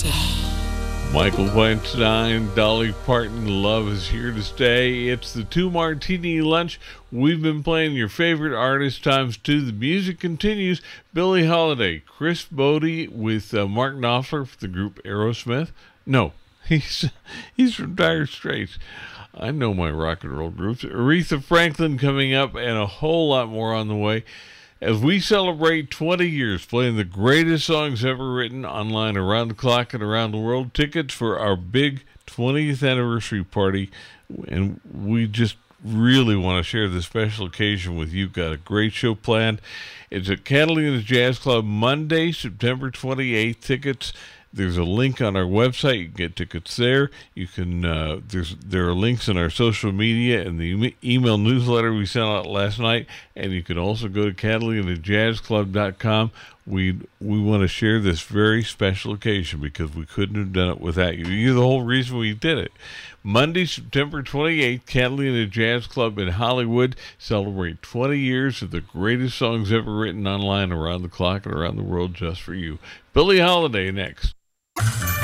Michael Weinstein, Dolly Parton, Love is Here to Stay. It's the Two Martini Lunch. We've been playing your favorite artist times two. The music continues. Billie Holiday, Chris Bodie with Mark Knopfler for the group Aerosmith. No, he's from Dire Straits. I know my rock and roll groups. Aretha Franklin coming up, and a whole lot more on the way as we celebrate 20 years playing the greatest songs ever written online around the clock and around the world. Tickets for our big 20th anniversary party, and we just really want to share this special occasion with you. Got a great show planned. It's at Catalina Jazz Club Monday, September 28th. Tickets, there's a link on our website. You can get tickets there. You can there are links in our social media and the email newsletter we sent out last night. And you can also go to CatalinaJazzClub.com. We want to share this very special occasion because we couldn't have done it without you. You're the whole reason we did it. Monday, September 28th, Catalina Jazz Club in Hollywood. Celebrate 20 years of the greatest songs ever written online around the clock and around the world just for you. Billie Holiday next.